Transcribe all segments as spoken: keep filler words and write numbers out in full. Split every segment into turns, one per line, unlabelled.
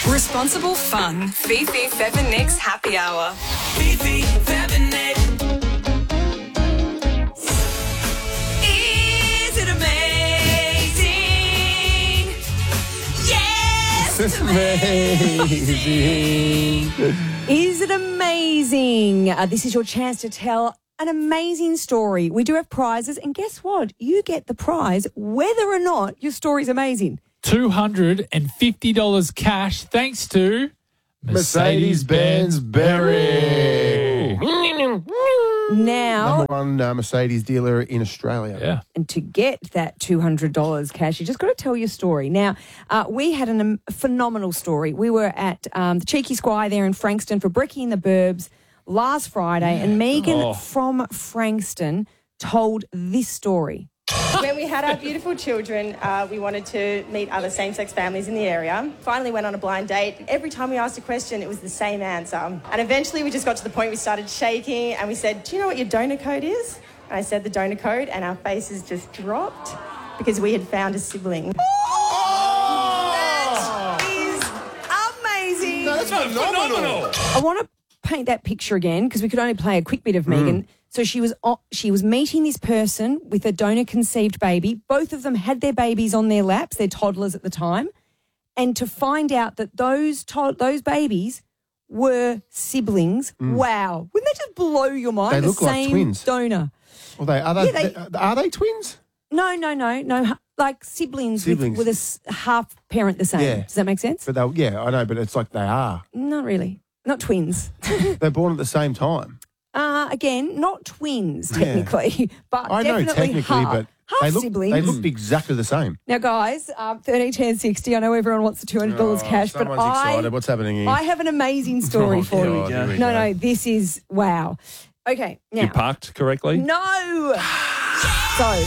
Responsible fun. Fifi, Fev and Nick's Happy Hour.
Fifi, Fev and Nick. Is it amazing? Yes, it's
amazing.
Is it amazing? Uh, this is your chance to tell an amazing story. We do have prizes, and guess what? You get the prize whether or not your story's amazing.
two hundred fifty dollars cash thanks to
Mercedes-Benz Berry.
Now,
Number one uh, Mercedes dealer in Australia.
Yeah.
and to get that two hundred dollars cash, you just got to tell your story. Now, uh, we had an, um, phenomenal story. We were at um, the Cheeky Squire there in Frankston for Brekkie in the Burbs last Friday, and Megan
Oh.
from Frankston told this story.
When we had our beautiful children, uh, we wanted to meet other same-sex families in the area. Finally went on a blind date. Every time we asked a question, it was the same answer. And eventually we just got to the point we started shaking and we said, do you know what your donor code is? And I said the donor code and our faces just dropped because we had found a sibling.
Oh!
That is amazing.
That's phenomenal.
I want to paint that picture again because we could only play a quick bit of Megan. So she was o- she was meeting this person with a donor-conceived baby. Both of them had their babies on their laps, their toddlers at the time, and to find out that those to- those babies were siblings. Wow, wouldn't that just blow your mind?
They
the
look like
same
twins.
donor.
Well, they, are, they,
Yeah, they-
they- are they twins?
No, no, no, no. h- Like siblings,
Siblings.
with with a s- half parent the same.
Yeah.
Does that make sense?
But they, yeah, I know, but it's like they are.
Not really. Not twins.
They're born at the same time.
Uh, again, not twins
Yeah.
technically, but
I know
definitely
technically,
half,
but
half
they look
siblings.
they looked exactly the same.
Now, guys, um, thirteen ten sixty. I know everyone wants the two hundred dollars
Oh,
cash, but
someone's
I,
excited. What's happening here?
I have an amazing story
Oh,
for
God,
you.
here we
No,
go.
no, this is wow. Okay, now
You parked correctly?
no. So.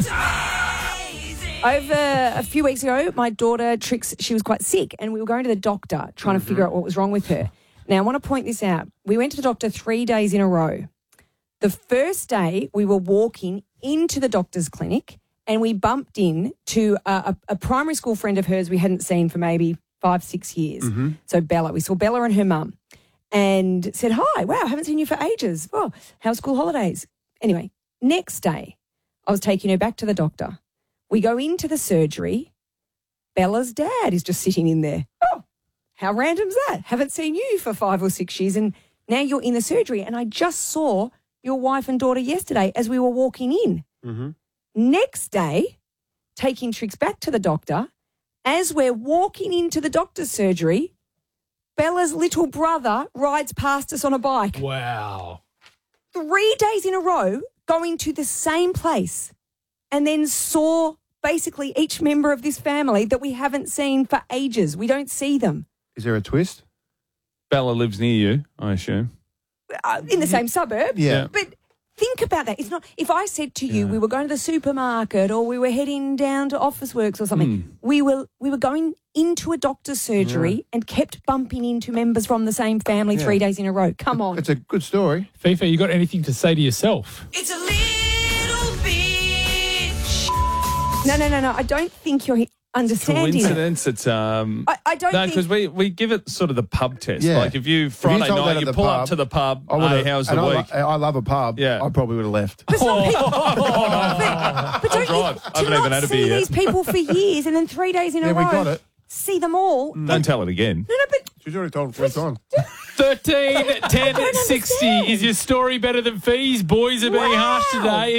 Over a few weeks ago, my daughter Trix, she was quite sick, and we were going to the doctor trying to figure out what was wrong with her. Now, I want to point this out. We went to the doctor three days in a row. The first day, we were walking into the doctor's clinic, and we bumped in to a, a, a primary school friend of hers we hadn't seen for maybe five, six years. So Bella, we saw Bella and her mum, and said, "Hi, wow, haven't seen you for ages. Oh, how's school holidays?" Anyway, next day, I was taking her back to the doctor. We go into the surgery. Bella's dad is just sitting in there. Oh, how random's that? Haven't seen you for five or six years, and now you're in the surgery. And I just saw your wife and daughter yesterday as we were walking in.
Mhm.
Next day, taking Trix back to the doctor, as we're walking into the doctor's surgery, Bella's little brother rides past us on a bike.
Wow.
Three days in a row going to the same place, and then saw basically each member of this family that we haven't seen for ages. We don't see them.
Is there a twist?
Bella lives near you, I assume.
Uh, in the same suburb.
Yeah.
But think about that. It's not, if I said to you we were going to the supermarket or we were heading down to Office Works or something, we were we were going into a doctor's surgery and kept bumping into members from the same family three days in a row. Come on.
It's a good story.
Fifa, you got anything to say to yourself?
It's a little bit.
No, no, no, no. I don't think you're he- understanding it.
Coincidence? It's um.
I, I don't
No,
think...
because we, we give it sort of the pub test.
Yeah.
Like if you Friday
told that
night
at
you
the
pull
pub,
up to the pub,
I would've-
hey, how's
and
the
I,
week?
lo- I love a pub.
Yeah.
I probably would have left.
But some people,
Oh,
but don't
drive.
you,
I
to
haven't even
not
had a
see
beer yet.
these people for years and then three days in
Yeah,
a
we
row,
got it.
see them all.
Don't tell it again.
No, no, but
She's already told three times.
thirteen ten
don't
sixty.
understand.
Is your story better than fees? Boys are being
Wow.
harsh today.